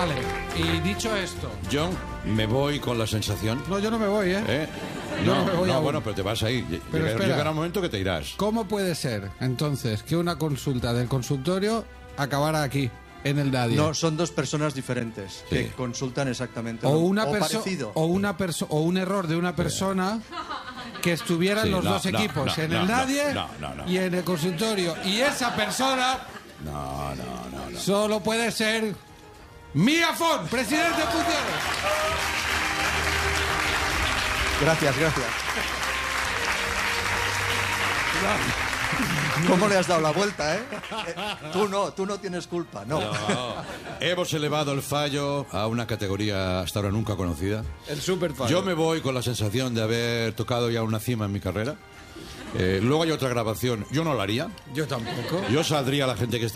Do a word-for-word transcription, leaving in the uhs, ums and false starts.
Vale, y dicho esto... Yo me voy con la sensación... No, yo no me voy, ¿eh? ¿Eh? Yo No, no me voy no, aún. bueno, pero te vas ahí. Pero Llega- espera. Llegará un momento que te irás. ¿Cómo puede ser, entonces, que una consulta del consultorio acabara aquí, en el Daddy? No, son dos personas diferentes que Sí. consultan exactamente O lo- una o perso- parecido. o una perso- o un error de una persona que estuvieran Sí, los no, dos no, equipos, no, en no, el no, Nadie no, no, no. y en el consultorio. Y esa persona No, no, no, no. solo puede ser Mía Font, presidente en funciones. Gracias, gracias. ¿Cómo le has dado la vuelta, eh? Eh, Tú no, tú no tienes culpa, no. No. Hemos elevado el fallo a una categoría hasta ahora nunca conocida. El super fan. Yo me voy con la sensación de haber tocado ya una cima en mi carrera. Eh, luego hay otra grabación. Yo no la haría. Yo tampoco. Yo saldría a la gente que está